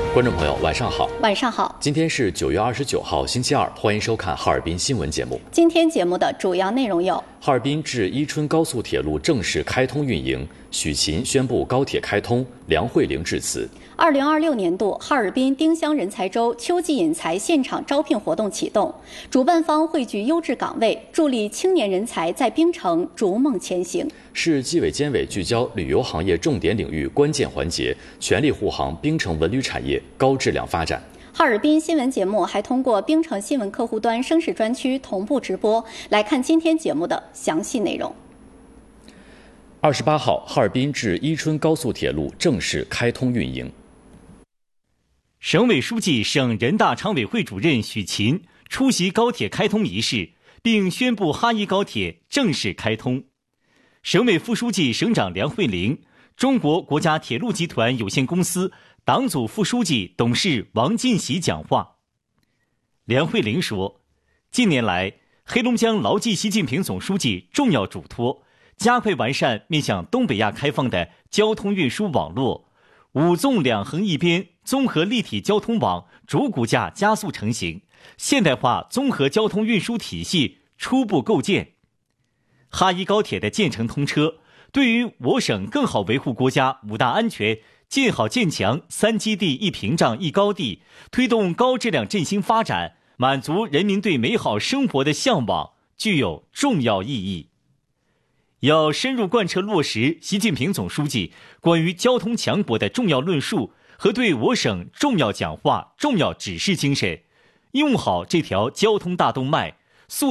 观众朋友，晚上好。 晚上好。 今天是9月29号，星期二，欢迎收看哈尔滨新闻节目。 今天节目的主要内容有： 哈尔滨至伊春高速铁路正式开通运营，许勤宣布高铁开通，梁慧玲致辞。 2026年度哈尔滨丁香人才周秋季引才现场招聘活动启动，主办方汇聚优质岗位，助力青年人才在冰城逐梦前行。 市纪委监委聚焦旅游行业重点领域关键环节，全力护航冰城文旅产业高质量发展。 哈尔滨新闻节目还通过冰城新闻客户端声势专区同步直播，来看今天节目的详细内容。 28号，哈尔滨至伊春高速铁路正式开通运营。 省委书记、省人大常委会主任许勤出席高铁开通仪式，并宣布哈伊高铁正式开通。省委副书记、省长梁慧玲、中国国家铁路集团有限公司党组副书记、董事王进喜讲话。梁慧玲说，近年来，黑龙江牢记习近平总书记重要嘱托，加快完善面向东北亚开放的交通运输网络，五纵两横一边综合立体交通网主骨架加速成型，现代化综合交通运输体系初步构建。哈伊高铁的建成通车，对于我省更好维护国家五大安全、建好建强三基地一屏障一高地，推动高质量振兴发展，满足人民对美好生活的向往，具有重要意义。要深入贯彻落实习近平总书记关于交通强国的重要论述和对我省重要讲话、重要指示精神，用好这条交通大动脉，